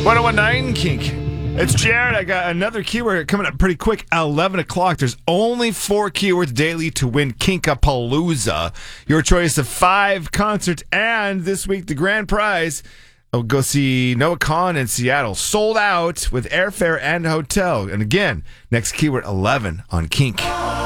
1019 Kink. It's Jared. I got another keyword coming up pretty quick. 11 o'clock. There's only 4 keywords daily to win Kinkapalooza. Your choice of 5 concerts. And this week, the grand prize. I'll go see Noah Kahan in Seattle. Sold out with airfare and hotel. And again, next keyword 11 on Kink.